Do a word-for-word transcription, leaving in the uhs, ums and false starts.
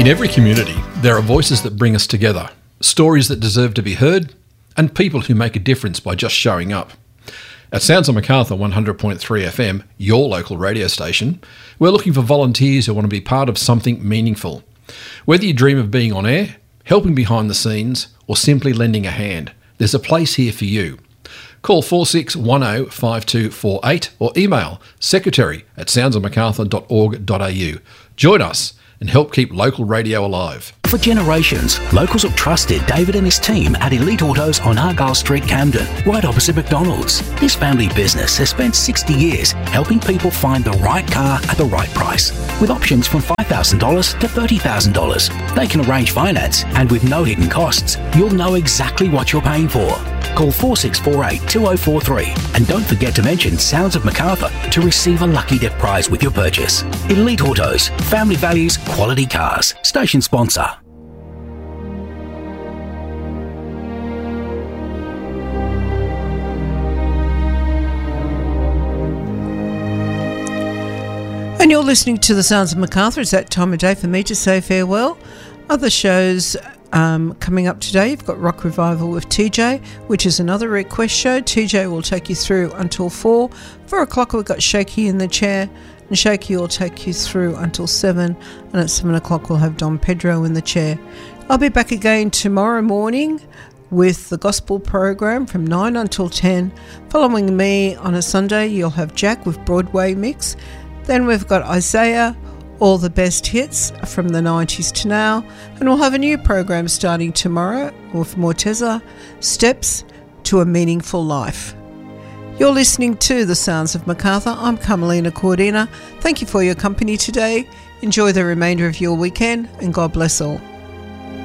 In every community, there are voices that bring us together, stories that deserve to be heard, and people who make a difference by just showing up. At Sounds of Macarthur one hundred point three F M, your local radio station, we're looking for volunteers who want to be part of something meaningful. Whether you dream of being on air, helping behind the scenes, or simply lending a hand, there's a place here for you. Call four six one zero five two four eight or email secretary at sounds of macarthur dot org dot a u. Join us and help keep local radio alive. For generations, locals have trusted David and his team at Elite Autos on Argyle Street, Camden, right opposite McDonald's. This family business has spent sixty years helping people find the right car at the right price, with options from five thousand dollars to thirty thousand dollars. They can arrange finance, and with no hidden costs, you'll know exactly what you're paying for. Call four six four eight two zero four three and don't forget to mention Sounds of Macarthur to receive a lucky dip prize with your purchase. Elite Autos, family values, quality cars. Station sponsor. And you're listening to the Sounds of Macarthur. It's that time of day for me to say farewell. Other shows um, coming up today, you've got Rock Revival with T J, which is another request show. T J will take you through until four. Four o'clock we've got Shaky in the chair, and Shaky will take you through until seven. And at seven o'clock we'll have Don Pedro in the chair. I'll be back again tomorrow morning with the gospel program from nine until ten. Following me on a Sunday, you'll have Jack with Broadway Mix. Then we've got Isaiah, all the best hits from the nineties to now. And we'll have a new program starting tomorrow with Morteza, Steps to a Meaningful Life. You're listening to The Sounds of Macarthur. I'm Carmelina Cordina. Thank you for your company today. Enjoy the remainder of your weekend, and God bless all.